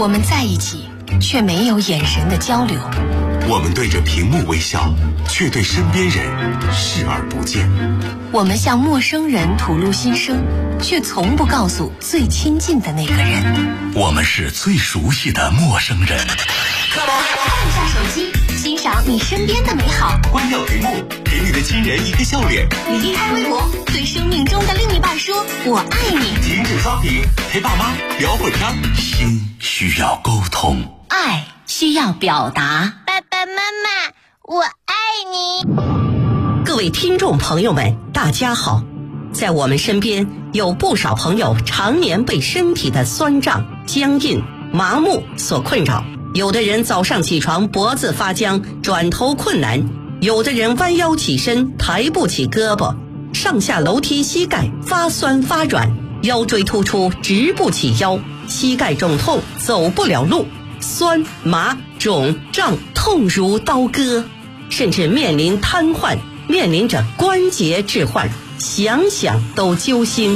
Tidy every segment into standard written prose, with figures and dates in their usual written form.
我们在一起，却没有眼神的交流。 我们对着屏幕微笑，却对身边人视而不见。 我们向陌生人吐露心声，却从不告诉最亲近的那个人。 我们是最熟悉的陌生人。 看一下手机，欣赏你身边的美好。 关掉屏幕，给你的亲人一个笑脸。 离开微博，对生命中的另一半说我爱你。 停止刷屏，陪爸妈聊会儿天。 心需要沟通， 爱需要表达。 爸爸妈妈，我爱你。 各位听众朋友们，大家好。在我们身边有不少朋友常年被身体的酸胀、僵硬、麻木所困扰。有的人早上起床脖子发僵，转头困难；有的人弯腰起身抬不起胳膊，上下楼梯膝盖发酸发软，腰椎突出直不起腰，膝盖肿痛走不了路，酸麻肿胀痛如刀割，甚至面临瘫痪，面临着关节置换，想想都揪心。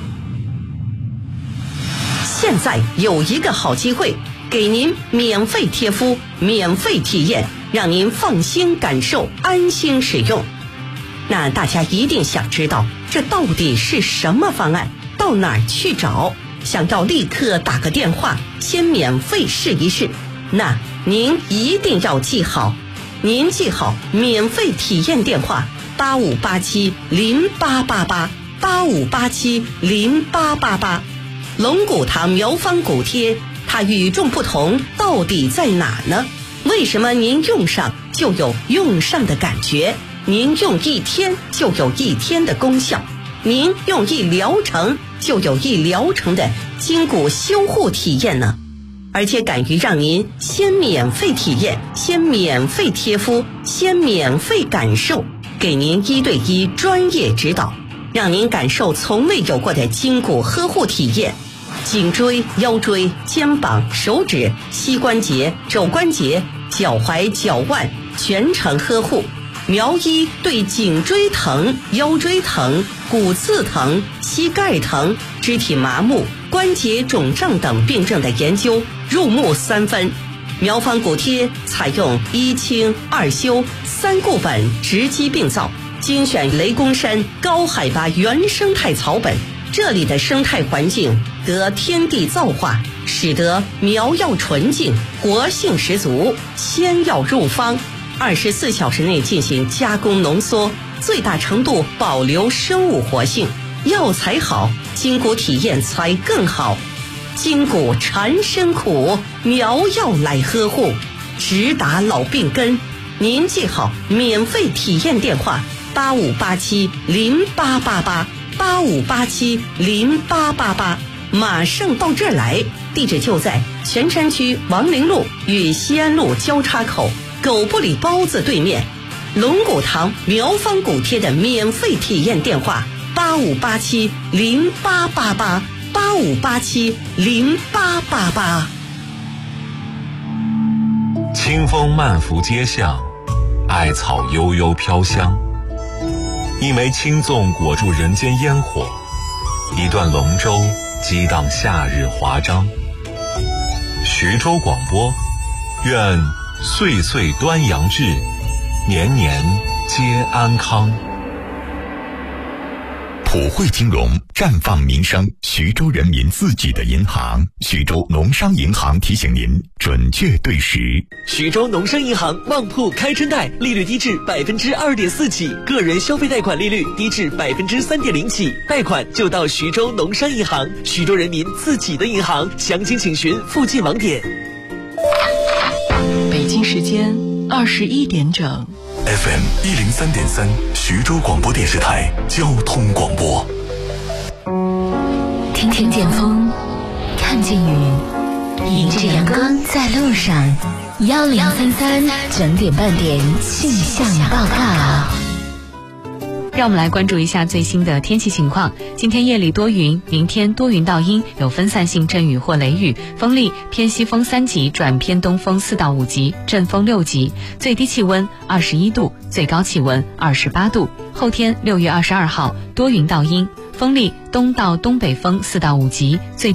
现在有一个好机会，给您免费贴敷，免费体验，让您放心感受，安心使用。那大家一定想知道，这到底是什么方案？到哪儿去找？想要立刻打个电话，先免费试一试。那您一定要记好，您记好免费体验电话85870888，85870888。龙骨堂苗方骨贴，它与众不同到底在哪呢？为什么您用上就有用上的感觉？您用一天就有一天的功效，您用一疗程就有一疗程的筋骨修护体验呢？而且敢于让您先免费体验，先免费贴敷，先免费感受，给您1对1专业指导，让您感受从未有过的筋骨呵护体验。颈椎、腰椎、肩膀、手指、膝关节、肘关节、脚踝、脚腕全程呵护。苗医对颈椎疼、腰椎疼、骨刺疼、膝盖疼、肢体麻木、关节肿胀等病症的研究入木3分。苗方骨贴采用1清2修3固本直击病灶，精选雷公山高海拔原生态草本，这里的生态环境得天地造化，使得苗药纯净，活性十足，鲜药入方，24小时内进行加工浓缩，最大程度保留生物活性。药材好，筋骨体验才更好。筋骨缠身苦，苗药来呵护，直达老病根。您记好免费体验电话85870888，85870888，马上到这儿来。地址就在泉山区王陵路与西安路交叉口狗不理包子对面。龙骨堂苗方骨贴的免费体验电话85870888，85870888。 清风漫拂街巷，艾草悠悠飘香，一枚青粽裹住人间烟火，一段龙舟激荡夏日华章。徐州广播，愿岁岁端阳至，年年皆安康。 普惠金融，绽放民生，徐州人民自己的银行。徐州农商银行提醒您，准确对时。 徐州农商银行旺铺开春贷，利率低至2.4%起，个人消费贷款利率低至3.0%起，贷款就到徐州农商银行，徐州人民自己的银行。详情请询附近网点。 北京时间21点整。 FM 103.3，徐州广播电视台交通广播。 听见风，看见雨，迎着阳光在路上。1033整点半点气象报告。 让我们来关注一下最新的天气情况。今天夜里多云，明天多云到阴，有分散性阵雨或雷雨，风力偏西风3级转偏东风4到5级，阵风6级，最低气温21度，最高气温28度。后天6月22号多云到阴，风力东到东北风4到5级，最